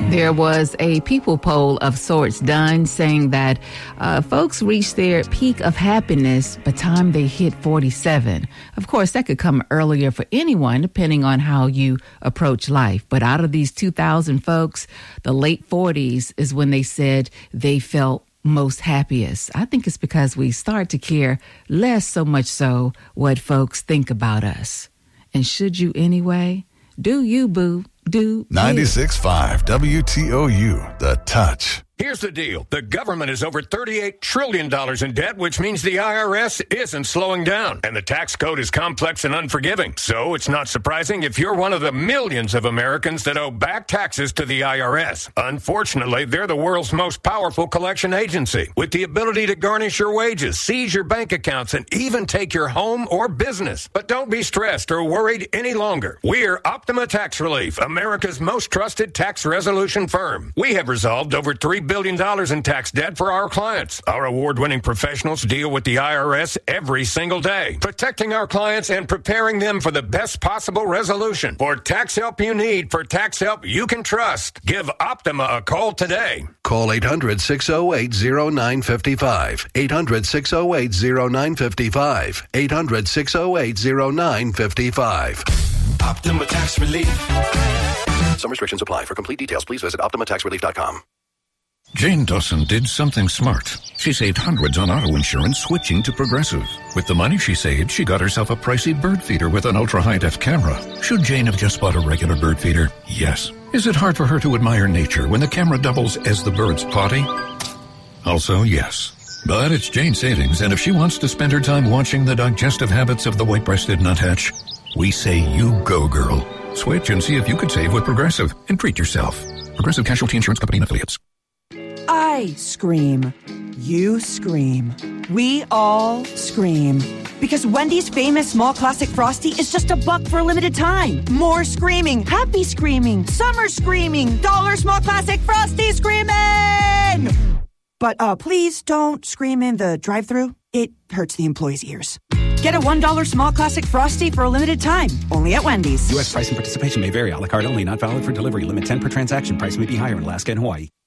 There was a people poll of sorts done saying that folks reach their peak of happiness by the time they hit 47. Of course, that could come earlier for anyone, depending on how you approach life. But out of these 2,000 folks, the late 40s is when they said they felt most happiest. I think it's because we start to care less so much so what folks think about us. And should you anyway? Do you, boo? Do 96.5 WTOU, The Touch. Here's the deal. The government is over $38 trillion in debt, which means the IRS isn't slowing down. And the tax code is complex and unforgiving. So it's not surprising if you're one of the millions of Americans that owe back taxes to the IRS. Unfortunately, they're the world's most powerful collection agency, with the ability to garnish your wages, seize your bank accounts, and even take your home or business. But don't be stressed or worried any longer. We're Optima Tax Relief, America's most trusted tax resolution firm. We have resolved over $3 billion in tax debt for our clients. Our award-winning professionals deal with the IRS every single day, protecting our clients and preparing them for the best possible resolution. For tax help you need, for tax help you can trust, give Optima a call today. Call 800-608-0955. 800-608-0955. 800-608-0955. Optima Tax Relief. Some restrictions apply. For complete details, please visit OptimaTaxRelief.com. Jane Dawson did something smart. She saved hundreds on auto insurance switching to Progressive. With the money she saved, she got herself a pricey bird feeder with an ultra-high-def camera. Should Jane have just bought a regular bird feeder? Yes. Is it hard for her to admire nature when the camera doubles as the bird's potty? Also, yes. But it's Jane's savings, and if she wants to spend her time watching the digestive habits of the white-breasted nuthatch, we say you go, girl. Switch and see if you could save with Progressive and treat yourself. Progressive Casualty Insurance Company and Affiliates. I scream. You scream. We all scream. Because Wendy's famous small classic Frosty is just $1 for a limited time. More screaming, happy screaming, summer screaming, dollar small classic Frosty screaming! But please don't scream in the drive-thru. It hurts the employees' ears. Get a $1 small classic Frosty for a limited time. Only at Wendy's. U.S. price and participation may vary. A la carte only. Not valid for delivery. Limit 10 per transaction. Price may be higher in Alaska and Hawaii.